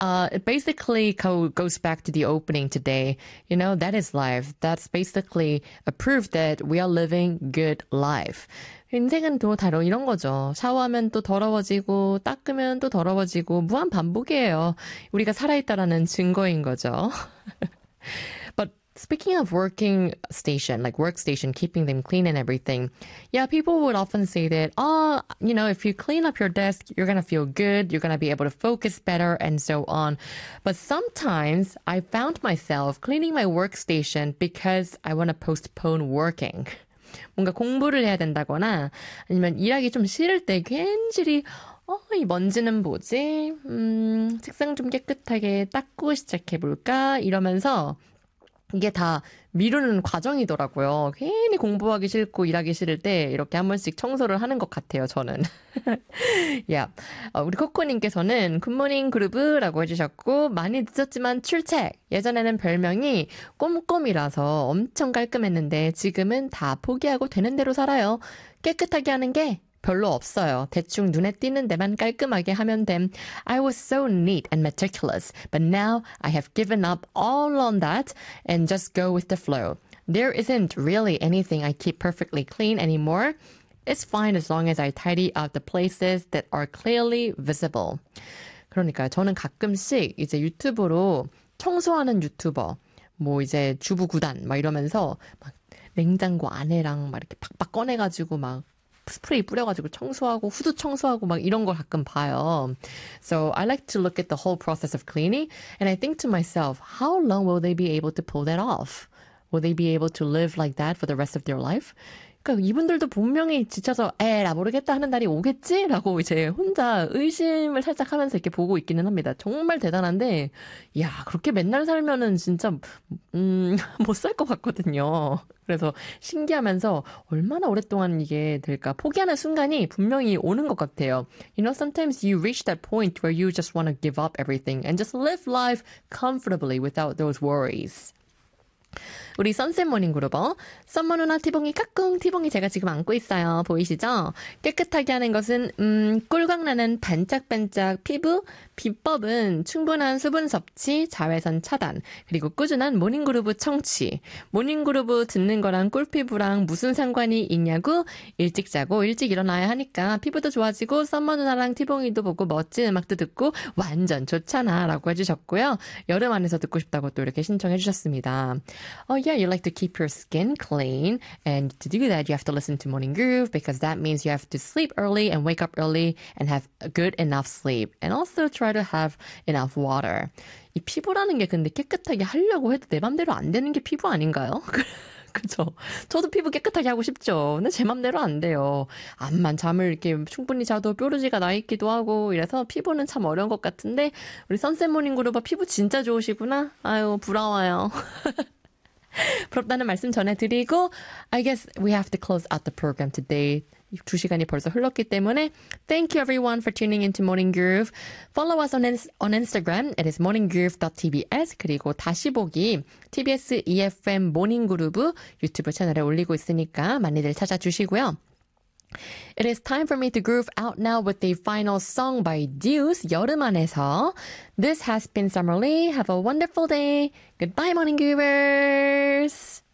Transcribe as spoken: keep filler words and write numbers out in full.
Uh, it basically co- goes back to the opening today. You know, that is life. That's basically a proof that we are living good life. 인생은 또 다른 이런 거죠. 샤워하면 또 더러워지고 닦으면 또 더러워지고 무한 반복이에요. 우리가 살아있다라는 증거인 거죠. But speaking of working station, like workstation, keeping them clean and everything, yeah, people would often say that, oh, you know, if you clean up your desk, you're going to feel good, you're going to be able to focus better, and so on. But sometimes I found myself cleaning my workstation because I want to postpone working. 뭔가 공부를 해야 된다거나 아니면 일하기 좀 싫을 때 괜시리 어, 이 먼지는 뭐지? 음, 책상 좀 깨끗하게 닦고 시작해볼까? 이러면서 이게 다 미루는 과정이더라고요. 괜히 공부하기 싫고 일하기 싫을 때 이렇게 한 번씩 청소를 하는 것 같아요, 저는. yeah. 어, 우리 코코님께서는 굿모닝 그루브라고 해주셨고 많이 늦었지만 출첵. 예전에는 별명이 꼼꼼이라서 엄청 깔끔했는데 지금은 다 포기하고 되는 대로 살아요. 깨끗하게 하는 게 별로 없어요. 대충 눈에 띄는 데만 깔끔하게 하면 됨. I was so neat and meticulous, but now I have given up all on that and just go with the flow. There isn't really anything I keep perfectly clean anymore. It's fine as long as I tidy up the places that are clearly visible. 그러니까요. 저는 가끔씩 이제 유튜브로 청소하는 유튜버, 뭐 이제 주부 구단 막 이러면서 막 냉장고 안에랑 막 이렇게 팍팍 꺼내가지고 막 스프레이 뿌려가지고 청소하고 후드 청소하고 막 이런 걸 가끔 봐요. So I like to look at the whole process of cleaning and I think to myself, how long will they be able to pull that off? Will they be able to live like that for the rest of their life? 그러니까 이분들도 분명히 지쳐서 에라 모르겠다 하는 날이 오겠지라고 이제 혼자 의심을 살짝 하면서 이렇게 보고 있기는 합니다. 정말 대단한데 야 그렇게 맨날 살면은 진짜 음, 못 살 것 같거든요. 그래서 신기하면서 얼마나 오랫동안 이게 될까 포기하는 순간이 분명히 오는 것 같아요. You know, sometimes you reach that point where you just want to give up everything and just live life comfortably without those worries. 우리 선셋 모닝 그루버 썸머 누나 티봉이 까꿍 티봉이 제가 지금 안고 있어요. 보이시죠? 깨끗하게 하는 것은 음, 꿀광나는 반짝반짝 피부 비법은 충분한 수분 섭취, 자외선 차단 그리고 꾸준한 모닝 그루브 청취. 모닝 그루브 듣는 거랑 꿀피부랑 무슨 상관이 있냐고 일찍 자고 일찍 일어나야 하니까 피부도 좋아지고 썸머 누나랑 티봉이도 보고 멋진 음악도 듣고 완전 좋잖아 라고 해주셨고요. 여름 안에서 듣고 싶다고 또 이렇게 신청해 주셨습니다. Oh yeah, you like to keep your skin clean, and to do that you have to listen to Morning Groove because that means you have to sleep early and wake up early and have a good enough sleep, and also try to have enough water. 이 피부라는 게 근데 깨끗하게 하려고 해도 내 맘대로 안 되는 게 피부 아닌가요? 그죠? 저도 피부 깨끗하게 하고 싶죠. 근데 제 맘대로 안 돼요. 암만 잠을 이렇게 충분히 자도 뾰루지가 나 있기도 하고 이래서 피부는 참 어려운 것 같은데 우리 선셋 모닝 그룹 피부 진짜 좋으시구나. 아유 부러워요. 부럽다는 말씀 전해드리고 I guess we have to close out the program today. 두 시간이 벌써 흘렀기 때문에 Thank you everyone for tuning into Morning Groove. Follow us on, on Instagram. It is morninggroove.tbs 그리고 다시 보기 티비에스 이에프엠 모닝그루브 유튜브 채널에 올리고 있으니까 많이들 찾아주시고요. It is time for me to groove out now with the final song by Deuce, 여름 안에서. This has been Summer Lee. Have a wonderful day. Goodbye, Morning Groovers!